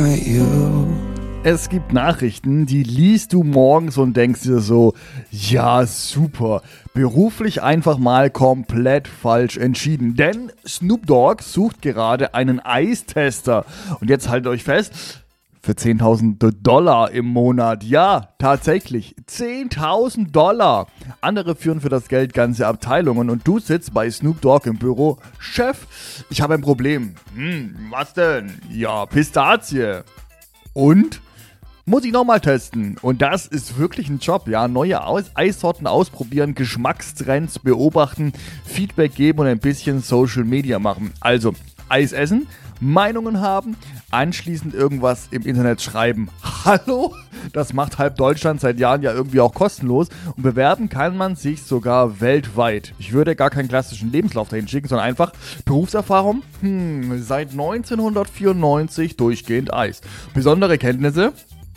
with you. Es gibt Nachrichten, die liest du morgens und denkst dir so, ja super, beruflich einfach mal komplett falsch entschieden. Denn Snoop Dogg sucht gerade einen Eistester. Und jetzt haltet euch fest, für $10.000 im Monat. Ja, tatsächlich, $10.000. Andere führen für das Geld ganze Abteilungen und du sitzt bei Snoop Dogg im Büro. Chef, ich habe ein Problem. Was denn? Ja, Pistazie. Und? Muss ich nochmal testen. Und das ist wirklich ein Job, ja. Neue Eissorten ausprobieren, Geschmackstrends beobachten, Feedback geben und ein bisschen Social Media machen. Also, Eis essen, Meinungen haben, anschließend irgendwas im Internet schreiben. Hallo? Das macht halb Deutschland seit Jahren ja irgendwie auch kostenlos und bewerben kann man sich sogar weltweit. Ich würde gar keinen klassischen Lebenslauf dahin schicken, sondern einfach Berufserfahrung. Seit 1994 durchgehend Eis. Besondere Kenntnisse?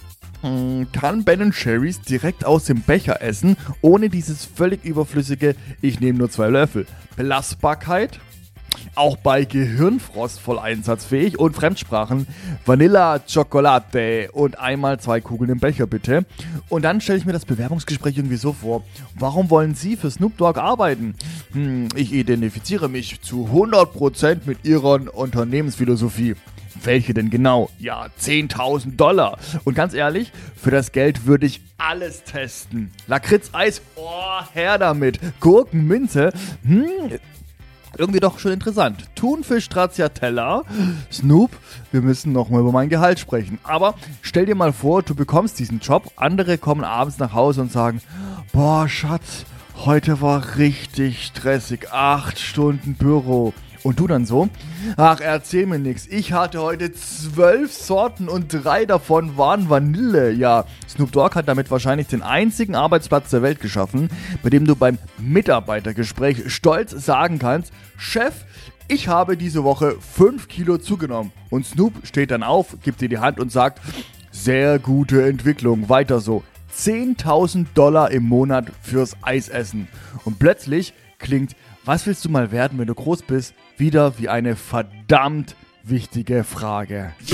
Kann Ben & Jerry's direkt aus dem Becher essen, ohne dieses völlig überflüssige, ich nehme nur 2 Löffel. Belastbarkeit? Auch bei Gehirnfrost voll einsatzfähig und Fremdsprachen. Vanilla, Chocolate und einmal 2 Kugeln im Becher bitte. Und dann stelle ich mir das Bewerbungsgespräch irgendwie so vor. Warum wollen Sie für Snoop Dogg arbeiten? Ich identifiziere mich zu 100% mit Ihrer Unternehmensphilosophie. Welche denn genau? Ja, $10.000. Und ganz ehrlich, für das Geld würde ich alles testen. Lakritz-Eis, oh, her damit. Gurken, Minze, irgendwie doch schon interessant. Thunfisch, Stracciatella. Snoop, wir müssen nochmal über mein Gehalt sprechen. Aber stell dir mal vor, du bekommst diesen Job, andere kommen abends nach Hause und sagen, boah, Schatz, heute war richtig stressig, 8 Stunden Büro. Und du dann so, ach, erzähl mir nix, ich hatte heute 12 Sorten und 3 davon waren Vanille. Ja, Snoop Dogg hat damit wahrscheinlich den einzigen Arbeitsplatz der Welt geschaffen, bei dem du beim Mitarbeitergespräch stolz sagen kannst, Chef, ich habe diese Woche 5 Kilo zugenommen. Und Snoop steht dann auf, gibt dir die Hand und sagt, sehr gute Entwicklung, weiter so. $10.000 im Monat fürs Eisessen. Und plötzlich klingt, was willst du mal werden, wenn du groß bist, wieder wie eine verdammt wichtige Frage.